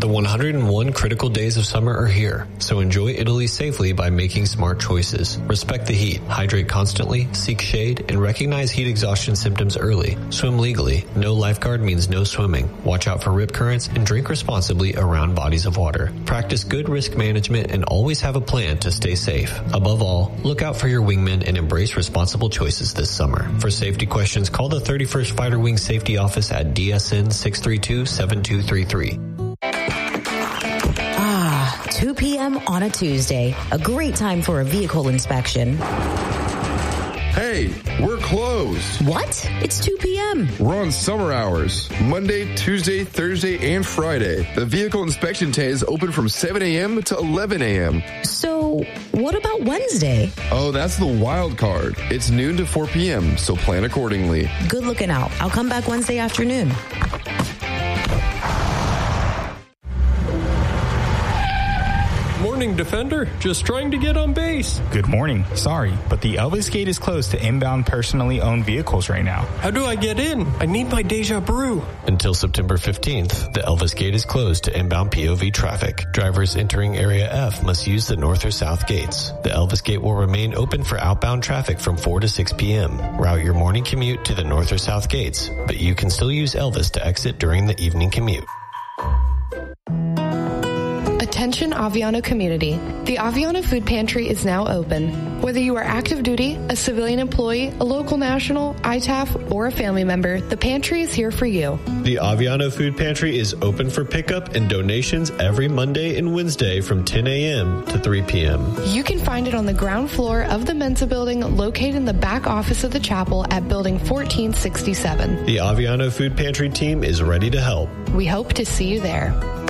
The 101 critical days of summer are here, so enjoy Italy safely by making smart choices. Respect the heat, hydrate constantly, seek shade, and recognize heat exhaustion symptoms early. Swim legally. No lifeguard means no swimming. Watch out for rip currents and drink responsibly around bodies of water. Practice good risk management and always have a plan to stay safe. Above all, look out for your wingmen and embrace responsible choices this summer. For safety questions, call the 31st Fighter Wing Safety Office at DSN 632-7233. 2 p.m. on a Tuesday. A great time for a vehicle inspection. Hey, we're closed. What? It's 2 p.m. We're on summer hours. Monday, Tuesday, Thursday, and Friday. The vehicle inspection tent is open from 7 a.m. to 11 a.m. So, what about Wednesday? Oh, that's the wild card. It's noon to 4 p.m., so plan accordingly. Good looking out. I'll come back Wednesday afternoon. Morning, Defender. Just trying to get on base. Good morning. Sorry, but the Elvis Gate is closed to inbound personally owned vehicles right now. How do I get in? I need my Deja Brew. Until September 15th, the Elvis Gate is closed to inbound POV traffic. Drivers entering Area F must use the north or south gates. The Elvis Gate will remain open for outbound traffic from 4 to 6 p.m. Route your morning commute to the north or south gates, but you can still use Elvis to exit during the evening commute. Attention Aviano community. The Aviano Food Pantry is now open. Whether you are active duty, a civilian employee, a local national, ITAF, or a family member, the pantry is here for you. The Aviano Food Pantry is open for pickup and donations every Monday and Wednesday from 10 a.m. to 3 p.m. You can find it on the ground floor of the Mensa building located in the back office of the chapel at building 1467. The Aviano Food Pantry team is ready to help. We hope to see you there.